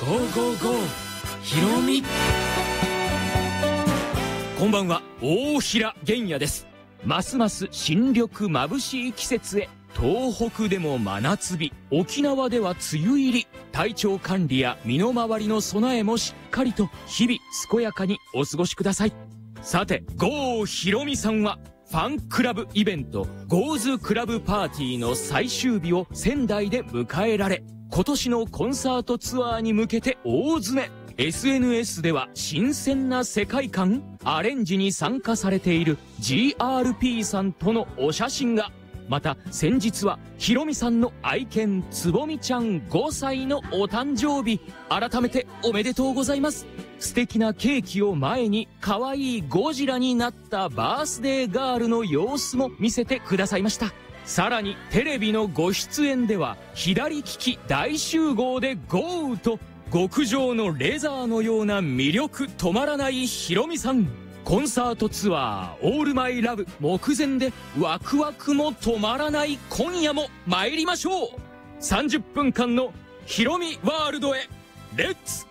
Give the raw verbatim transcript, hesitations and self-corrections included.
ゴーゴーゴーひろみ。こんばんは、大平玄也です。ますます新緑眩しい季節へ。東北でも真夏日、沖縄では梅雨入り。体調管理や身の回りの備えもしっかりと日々健やかにお過ごしください。さて、郷ひろみさんはファンクラブイベントゴーズクラブパーティーの最終日を仙台で迎えられ、今年のコンサートツアーに向けて大詰め。 エスエヌエス では新鮮な世界観アレンジに参加されている ジーアールピー さんとのお写真が。また先日はひろみさんの愛犬つぼみちゃんごさいのお誕生日。改めておめでとうございます。素敵なケーキを前に可愛いゴジラになったバースデーガールの様子も見せてくださいました。さらにテレビのご出演では左利き大集合でゴーと極上のレザーのような魅力止まらないひろみさん。コンサートツアーオールマイラブ目前でワクワクも止まらない今夜も参りましょう。さんじゅっぷんかんのひろみワールドへレッツ